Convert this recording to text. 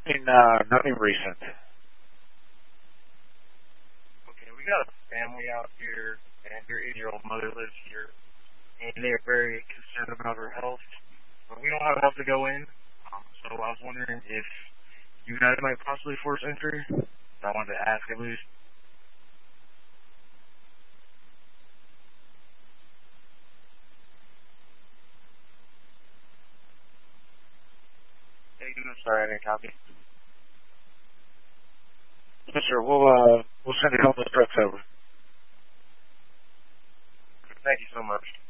Nothing recent. Okay, we got a family out here, and their 8-year-old mother lives here, and they are very concerned about her health. But we don't have enough to go in, so I was wondering if you guys might possibly force entry. I wanted to ask at least. Hey, I'm sorry, I didn't copy. Yes, sir. We'll send a couple of trucks over. Thank you so much.